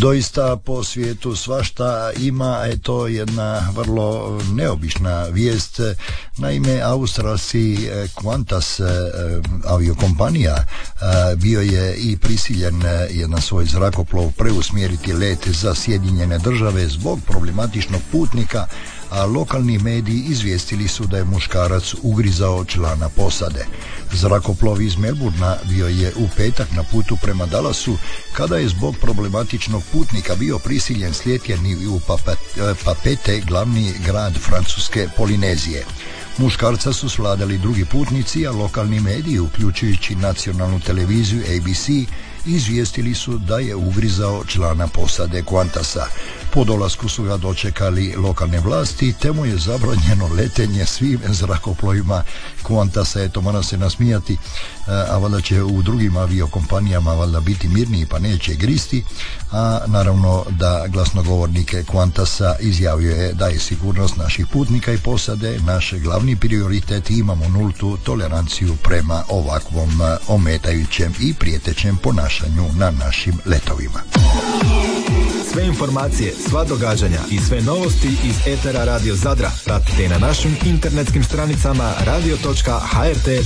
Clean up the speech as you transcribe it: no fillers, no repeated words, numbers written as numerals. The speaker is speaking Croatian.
Doista po svijetu svašta ima, to je jedna vrlo neobična vijest. Naime, australski Qantas aviokompanija bio je i prisiljen jedan svoj zrakoplov preusmjeriti let za Sjedinjene Države zbog problematičnog putnika, a lokalni mediji izvijestili su da je muškarac ugrizao člana posade. Zrakoplov iz Melbournea bio je u petak na putu prema Dallasu kada je zbog problematičnog putnika bio prisiljen sletjeti u Papete, glavni grad francuske Polinezije. Muškarca su svladali drugi putnici, a lokalni mediji, uključujući nacionalnu televiziju ABC, izvijestili su da je ugrizao člana posade Qantasa. Po dolasku su ga dočekali lokalne vlasti, te mu je zabranjeno letenje svim zrakoplovima Qantasa. Eto, mora se nasmijati, a valjda će u drugim aviokompanijama valjda biti mirniji pa neće gristi. A naravno da glasnogovornike Qantasa izjavio je da je sigurnost naših putnika i posade naš glavni prioritet i imamo nultu toleranciju prema ovakvom ometajućem i prijetećem ponašanju na našim letovima. Sve informacije, sva događanja i sve novosti iz etera Radio Zadra pratite na našim internetskim stranicama radio.hrt.rs.